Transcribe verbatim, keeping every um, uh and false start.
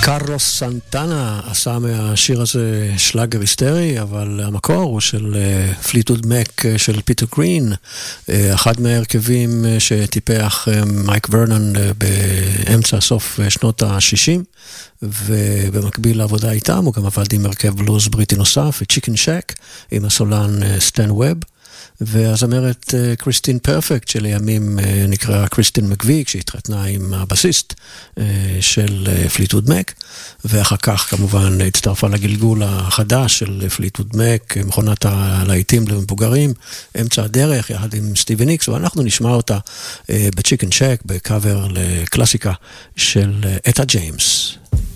קרלוס סנטנה עשה מהשיר הזה שלאגר היסטרי, אבל המקור הוא של פליטווד מק של פיטר גרין, אחד מההרכבים שטיפח מייק ורנון באמצע סוף שנות ה-שישים, ובמקביל לעבודה איתם הוא גם עבד עם הרכב בלוז בריטי נוסף, צ'יקן שק, עם הסולן סטן ווב, והזמרת קריסטין פרפקט שלימים נקרא קריסטין מקווי, כשהתחתנה עם הבסיסט של פליטווד מק, ואחר כך כמובן הצטרפה לגלגול החדש של פליטווד מק, מכונת הלהיטים למבוגרים, אמצע הדרך יחד עם סטיבי ניקס, ואנחנו נשמע אותה בצ'יקן שק בקאבר לקלאסיקה של אטה ג'יימס.